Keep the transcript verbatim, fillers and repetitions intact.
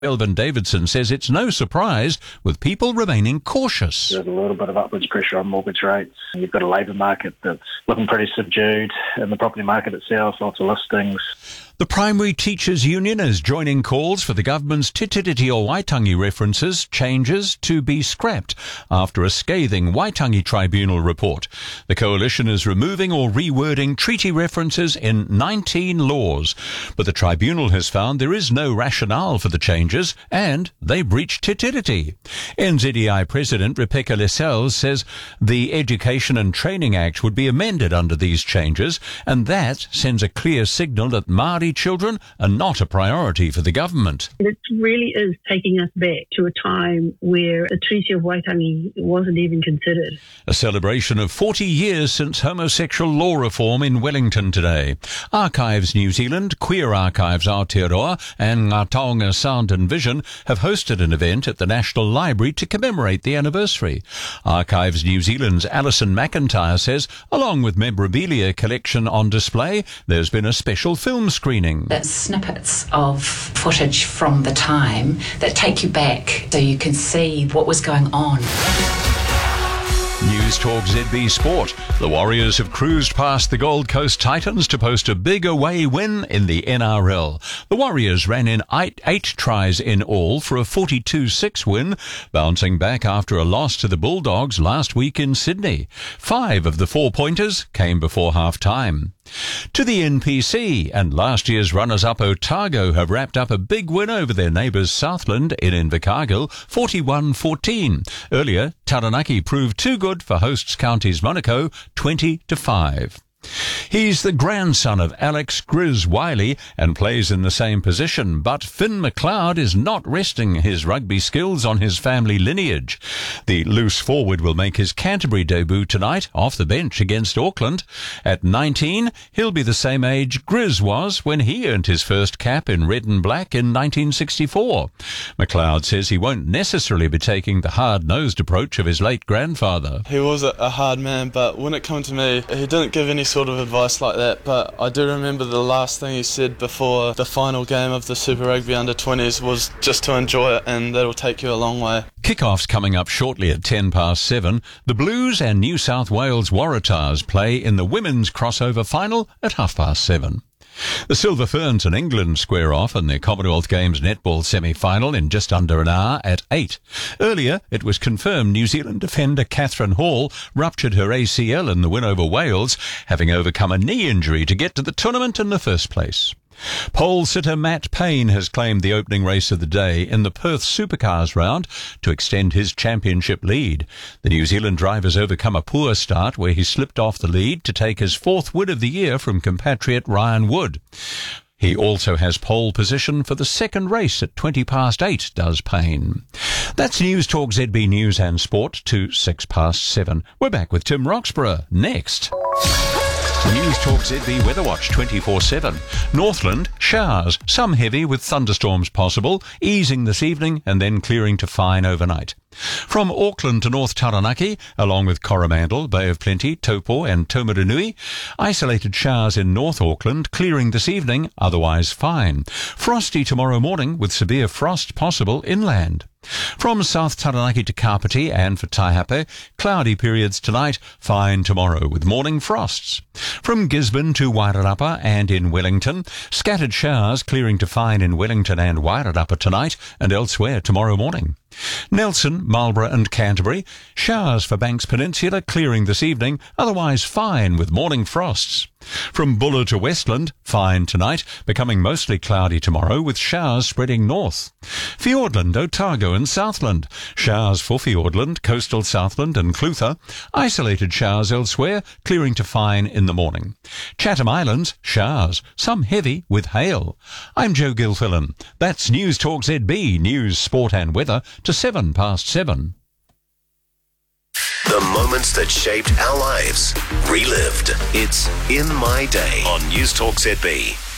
Melvin Davidson says it's no surprise with people remaining cautious. There's a little bit of upwards pressure on mortgage rates. You've got a labour market that's looking pretty subdued, and the property market itself, lots of listings. The Primary Teachers Union is joining calls for the government's Te Tiriti o Waitangi references changes to be scrapped after a scathing Waitangi Tribunal report. The coalition is removing or rewording treaty references in nineteen laws, but the tribunal has found there is no rationale for the changes and they breach Te Tiriti. N Z E I President Rebecca Lascelles says the Education and Training Act would be amended under these changes, and that sends a clear signal that Māori children are not a priority for the government. It really is taking us back to a time where the Treaty of Waitangi wasn't even considered. A celebration of forty years since homosexual law reform in Wellington today. Archives New Zealand, Queer Archives Aotearoa and Ngā Taonga Sound and Vision have hosted an event at the National Library to commemorate the anniversary. Archives New Zealand's Alison McIntyre says, along with memorabilia collection on display, there's been a special film screening. That's snippets of footage from the time that take you back so you can see what was going on. News Talk Z B Sport. The Warriors have cruised past the Gold Coast Titans to post a big away win in the N R L. The Warriors ran in eight, eight tries in all for a forty-two six win, bouncing back after a loss to the Bulldogs last week in Sydney. Five of the four-pointers came before half-time. To the N P C, and last year's runners-up Otago have wrapped up a big win over their neighbours Southland in Invercargill, forty-one fourteen. Earlier, Taranaki proved too good for hosts Counties Monaco, twenty to five. He's the grandson of Alex Grizz Wiley and plays in the same position, but Finn McLeod is not resting his rugby skills on his family lineage. The loose forward will make his Canterbury debut tonight off the bench against Auckland. At nineteen, he'll be the same age Grizz was when he earned his first cap in red and black in nineteen sixty-four. McLeod says he won't necessarily be taking the hard-nosed approach of his late grandfather. He was a hard man, but when it came to me, he didn't give any sort of advice like that, but I do remember the last thing he said before the final game of the Super Rugby under twenties was just to enjoy it, and that'll take you a long way. Kickoff's coming up shortly at ten past seven. The Blues and New South Wales Waratahs play in the women's crossover final at half past seven. The Silver Ferns and England square off in the Commonwealth Games netball semi-final in just under an hour at eight. Earlier, it was confirmed New Zealand defender Catherine Hall ruptured her A C L in the win over Wales, having overcome a knee injury to get to the tournament in the first place. Pole sitter Matt Payne has claimed the opening race of the day in the Perth Supercars round to extend his championship lead. The New Zealand driver's overcome a poor start where he slipped off the lead to take his fourth win of the year from compatriot Ryan Wood. He also has pole position for the second race at twenty past eight, does Payne. That's News Talk Z B News and Sport to six past seven. We're back with Tim Roxburgh next. News Talk Z B Weather Watch twenty-four seven. Northland, showers, some heavy with thunderstorms possible, easing this evening and then clearing to fine overnight. From Auckland to North Taranaki, along with Coromandel, Bay of Plenty, Taupo and Taumarunui, isolated showers in North Auckland, clearing this evening, otherwise fine. Frosty tomorrow morning with severe frost possible inland. From South Taranaki to Kapiti and for Taihape, cloudy periods tonight, fine tomorrow with morning frosts. From Gisborne to Wairarapa and in Wellington, scattered showers clearing to fine in Wellington and Wairarapa tonight and elsewhere tomorrow morning. Nelson, Marlborough and Canterbury, showers for Banks Peninsula clearing this evening, otherwise fine with morning frosts. From Buller to Westland, fine tonight, becoming mostly cloudy tomorrow with showers spreading north. Fiordland, Otago and Southland, showers for Fiordland, coastal Southland and Clutha, isolated showers elsewhere, clearing to fine in the morning. Chatham Islands, showers, some heavy with hail. I'm Joe Gilfillan. That's News Talk Z B, News, Sport and Weather to seven past seven. The moments that shaped our lives, relived. It's In My Day on News Talk Z B.